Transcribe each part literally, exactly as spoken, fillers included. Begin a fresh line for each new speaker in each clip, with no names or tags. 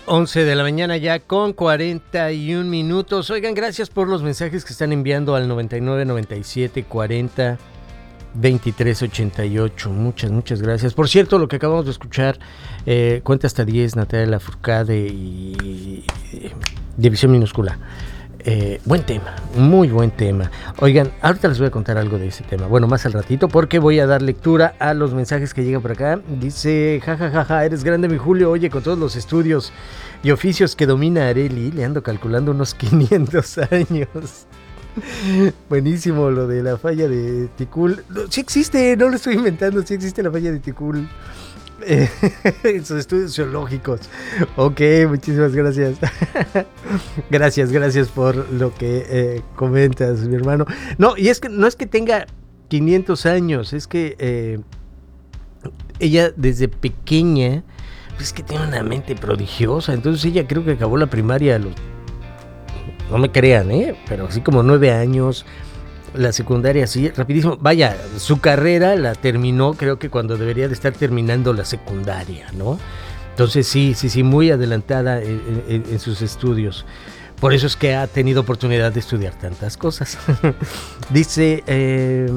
once de la mañana ya con cuarenta y un minutos. Oigan, gracias por los mensajes que están enviando al noventa y nueve, noventa y siete, cuarenta, veintitrés, ochenta y ocho. Muchas, muchas gracias. Por cierto, lo que acabamos de escuchar, eh, Cuenta hasta diez, Natalia Lafourcade y, y División Minúscula. Eh, buen tema, muy buen tema. Oigan, ahorita les voy a contar algo de ese tema. Bueno, más al ratito, porque voy a dar lectura a los mensajes que llegan por acá. Dice, jajajaja, ja, ja, ja, eres grande mi Julio. Oye, con todos los estudios y oficios que domina Areli, le ando calculando unos quinientos años. Buenísimo lo de la falla de Ticul. Sí existe, no lo estoy inventando, sí existe la falla de Ticul. Eh, en sus estudios geológicos. Ok, muchísimas gracias. Gracias, gracias por lo que eh, comentas, mi hermano. No, y es que no es que tenga quinientos años, es que eh, ella desde pequeña, pues es que tiene una mente prodigiosa. Entonces ella creo que acabó la primaria a los, no me crean, ¿eh? Pero así como nueve años. La secundaria, sí, rapidísimo. Vaya, su carrera la terminó, creo que cuando debería de estar terminando la secundaria, ¿no? Entonces sí, sí, sí, muy adelantada en, en, en sus estudios. Por eso es que ha tenido oportunidad de estudiar tantas cosas. Dice eh,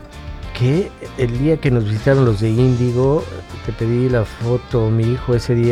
que el día que nos visitaron los de Índigo, te pedí la foto, mi hijo ese día